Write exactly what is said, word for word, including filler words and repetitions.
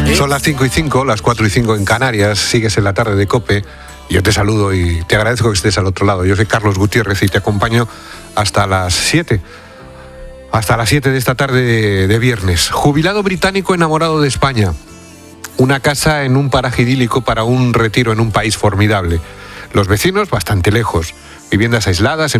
Son las cinco y cinco, las cuatro y cinco en Canarias. Sigues en la tarde de COPE. Yo te saludo y te agradezco que estés al otro lado. Yo soy Carlos Gutiérrez y te acompaño hasta las siete. Hasta las siete de esta tarde de, de viernes. Jubilado británico enamorado de España. Una casa en un paraje idílico para un retiro en un país formidable. Los vecinos bastante lejos. Viviendas aisladas en